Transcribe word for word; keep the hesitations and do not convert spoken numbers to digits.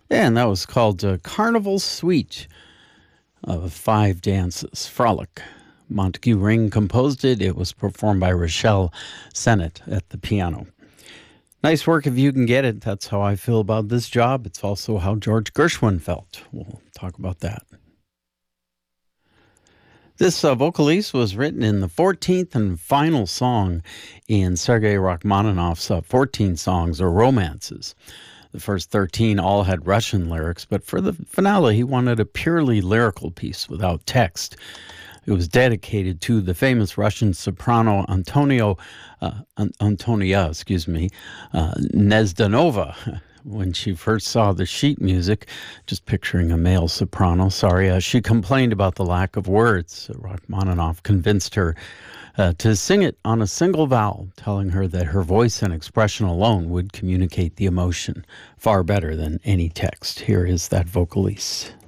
And that was called uh, Carnival Suite of Five Dances, Frolic. Montague Ring composed it. It was performed by Rochelle Sennett at the piano. Nice work if you can get it. That's how I feel about this job. It's also how George Gershwin felt. We'll talk about that. This uh, Vocalise was written in the fourteenth and final song in Sergei Rachmaninoff's uh, fourteen songs or romances. The first thirteen all had Russian lyrics, but for the finale, he wanted a purely lyrical piece without text. It was dedicated to the famous Russian soprano Antonio, uh, Antonia, excuse me, uh, Nezdanova. When she first saw the sheet music, just picturing a male soprano, sorry, uh, she complained about the lack of words. Rachmaninoff convinced her uh, to sing it on a single vowel, telling her that her voice and expression alone would communicate the emotion far better than any text. Here is that Vocalise.